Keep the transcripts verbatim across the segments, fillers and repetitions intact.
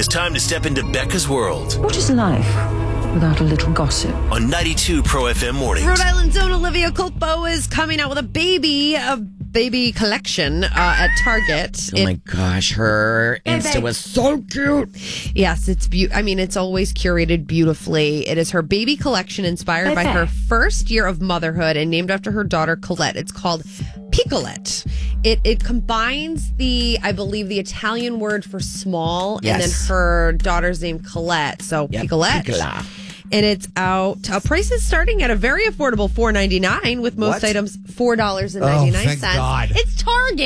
It's time to step into Becca's world. What is life without a little gossip? On ninety-two Pro F M Mornings. Rhode Island's own Olivia Culpo is coming out with a baby, a baby collection uh, at Target. Oh, it, my gosh. Her Insta was so cute. Yes, it's be- I mean, it's always curated beautifully. It is her baby collection inspired by her first year of motherhood and named after her daughter, Colette. It's called Piccolette. It it combines the, I believe, the Italian word for small Yes. and then her daughter's name, Colette. So Yep, Piccolette. Piccola. And it's out. Uh, prices starting at a very affordable four ninety-nine with most What? items four dollars and ninety-nine Oh, thank cents. God. It's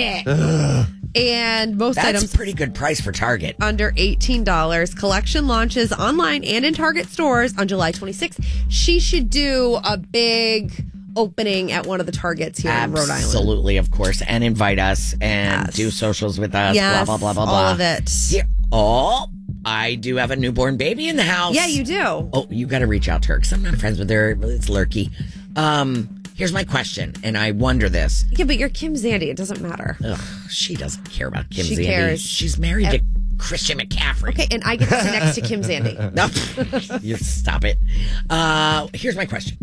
Target. And most That's items a pretty good price for Target. under eighteen dollars. Collection launches online and in Target stores on July twenty-sixth. She should do a big opening at one of the Targets here in Rhode Island. Absolutely, of course. And invite us and Yes. do socials with us. Yes, blah, blah, blah, blah, all blah. of it. Yeah. Oh, I do have a newborn baby in the house. Yeah, you do. Oh, you got to reach out to her because I'm not friends with her. It's lurky. Um, here's my question, and I wonder this. Yeah, but you're Kim Zandy. It doesn't matter. Ugh, she doesn't care about Kim She Zandy. cares. She's married to Christian McCaffrey. Okay, and I get to sit next to Kim Zandy. No, you stop it. Uh, here's my question.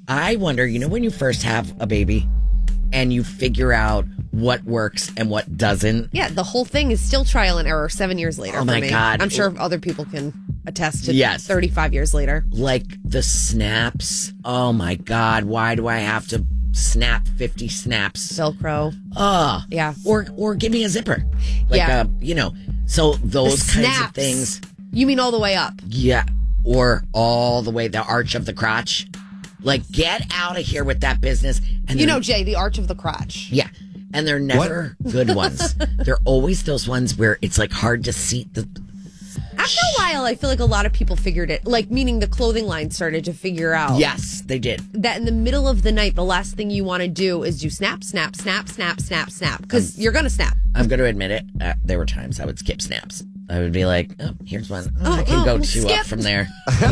I wonder, you know, when you first have a baby and you figure out what works and what doesn't. Yeah, the whole thing is still trial and error seven years later. Oh, for my me. God. I'm sure other people can attest to Yes. thirty-five years later. Like the snaps. Oh my God. Why do I have to snap fifty snaps? Velcro. Oh, Yeah. Or, or give me a zipper. Like, Yeah. uh, you know, so those The kinds of snaps. things. You mean all the way up? Yeah. Or all the way, the arch of the crotch. Like, get out of here with that business. And You they're- know, Jay, the arch of the crotch. Yeah. And they're never good ones. They're always those ones where it's like hard to seat the. After a while, I feel like a lot of people figured it, like meaning the clothing line started to figure out Yes, they did. that in the middle of the night, the last thing you want to do is do snap, snap, snap, snap, snap, snap, because you're going to snap. I'm going to admit it. Uh, there were times I would skip snaps. I would be like, oh, here's one. Oh, I can oh, go two skip. up from there.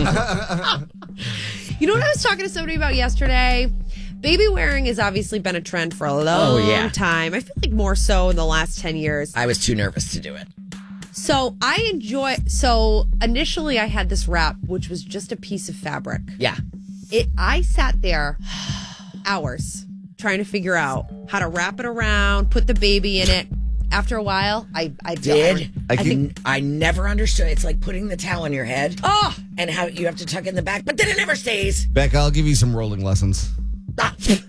You know what I was talking to somebody about yesterday? Baby wearing has obviously been a trend for a long Oh, yeah. time. I feel like more so in the last ten years. I was too nervous to do it. So I enjoy, so initially I had this wrap, which was just a piece of fabric. Yeah. It. I sat there hours trying to figure out how to wrap it around, put the baby in it. After a while, I, I Did? I, I, think, I never understood. It's like putting the towel on your head. oh, And how you have to tuck it in the back, but then it never stays. Becca, I'll give you some rolling lessons. Ah.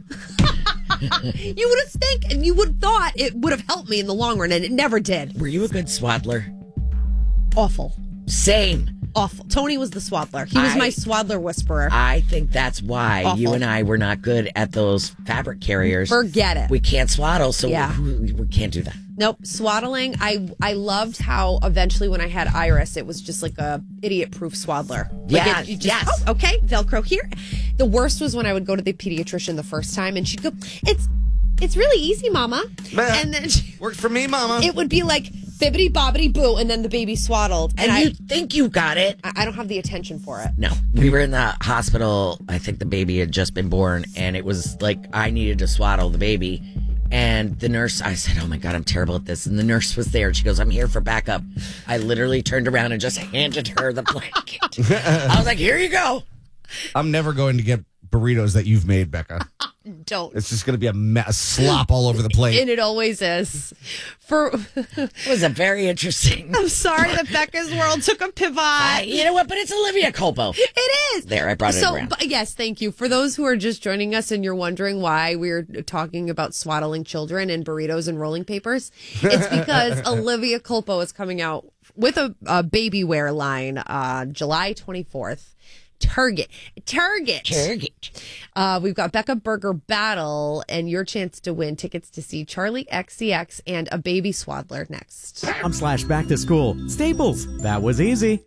you would have think, and you would have thought it would have helped me in the long run, and it never did. Were you a good swaddler? Awful. Same. Awful. Tony was the swaddler. He was I- my swaddler whisperer. I think that's why Awful. you and I were not good at those fabric carriers. Forget it. We can't swaddle, so Yeah. we, we can't do that. Nope, swaddling. I I loved how eventually when I had Iris, it was just like a idiot-proof swaddler. Like Yeah, it- you just, yes. Oh, okay, Velcro here. The worst was when I would go to the pediatrician the first time, and she'd go, "It's it's really easy, Mama," Meh. and then she, Worked for me, Mama. it would be like bibbity bobbity boo, and then the baby swaddled, and, And I you think you got it. I I don't have the attention for it. No. We were in the hospital. I think the baby had just been born, and it was like I needed to swaddle the baby. And the nurse, I said, oh my God, I'm terrible at this. And the nurse was there. She goes, I'm here for backup. I literally turned around and just handed her the blanket. I was like, here you go. I'm never going to get burritos that you've made, Becca. Don't. It's just going to be a mess, slop all over the plate. And it always is. For It was a very interesting. I'm sorry that Becca's world took a pivot. Uh, you know what? But it's Olivia Culpo. It is. There, I brought it so, around. But yes, thank you. For those who are just joining us and you're wondering why we're talking about swaddling children and burritos and rolling papers, it's because Olivia Culpo is coming out with a, a baby wear line uh, July twenty-fourth. Target. Target. Target. Uh, we've got Becca Burger Battle and your chance to win tickets to see Charlie X C X and a baby swaddler next. I'm slash back to school. Staples. That was easy.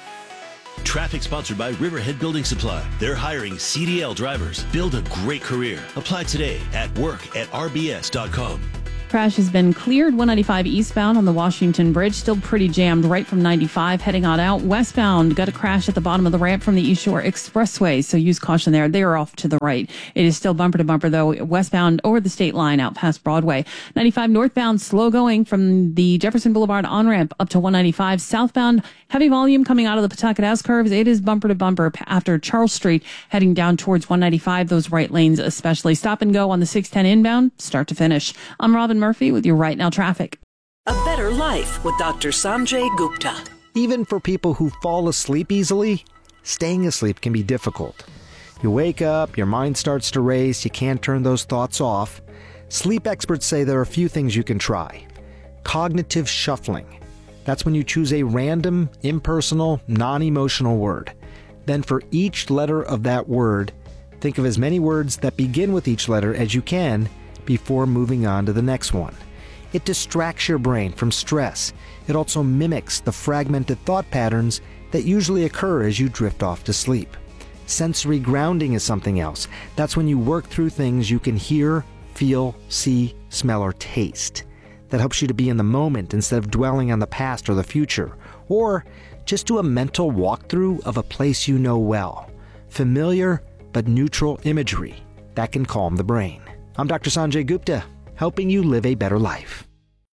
Traffic sponsored by Riverhead Building Supply. They're hiring C D L drivers. Build a great career. Apply today at work at r b s dot com. crash has been cleared. one ninety-five eastbound on the Washington Bridge, still pretty jammed right from ninety-five heading on out. Westbound, got a crash at the bottom of the ramp from the East Shore Expressway, so use caution there. They are off to the right. It is still bumper to bumper, though, westbound over the state line out past Broadway. ninety-five northbound, slow going from the Jefferson Boulevard on-ramp up to one ninety-five. Southbound, heavy volume coming out of the Pawtucket S-curves. It is bumper to bumper after Charles Street heading down towards one ninety-five, those right lanes especially. Stop and go on the six ten inbound, start to finish. I'm Robin Murphy with your Right Now traffic. A better life with Doctor Sanjay Gupta. Even for people who fall asleep easily, staying asleep can be difficult. You wake up, your mind starts to race, you can't turn those thoughts off. Sleep experts say there are a few things you can try. Cognitive shuffling. That's when you choose a random, impersonal, non-emotional word. Then for each letter of that word, think of as many words that begin with each letter as you can before moving on to the next one. It distracts your brain from stress. It also mimics the fragmented thought patterns that usually occur as you drift off to sleep. Sensory grounding is something else. That's when you work through things you can hear, feel, see, smell, or taste. That helps you to be in the moment instead of dwelling on the past or the future. Or just do a mental walkthrough of a place you know well. Familiar but neutral imagery that can calm the brain. I'm Doctor Sanjay Gupta, helping you live a better life.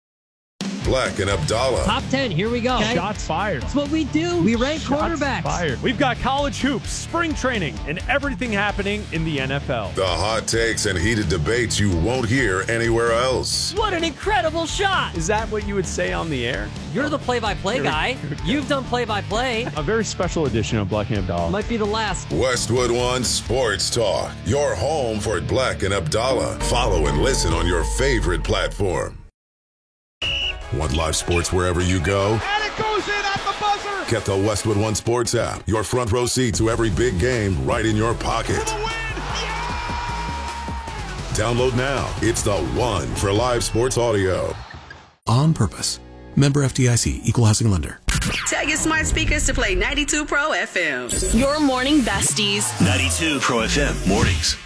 Black and Abdallah. Top ten, here we go. Okay. Shots fired. That's what we do. We rank Shots quarterbacks. Fired. We've got college hoops, spring training, and everything happening in the N F L. The hot takes and heated debates you won't hear anywhere else. What an incredible shot. Is that what you would say on the air? You're the play-by-play guy. You've done play-by-play. A very special edition of Black and Abdallah. Might be the last. Westwood One Sports Talk. Your home for Black and Abdallah. Follow and listen on your favorite platform. Want live sports wherever you go? And it goes in at the buzzer! Get the Westwood One Sports app. Your front row seat to every big game right in your pocket. For the win! Yeah! Download now. It's the one for live sports audio. On purpose. Member F D I C, Equal Housing Lender. Tell your smart speakers to play ninety-two Pro F M. Your morning besties. ninety-two Pro F M mornings.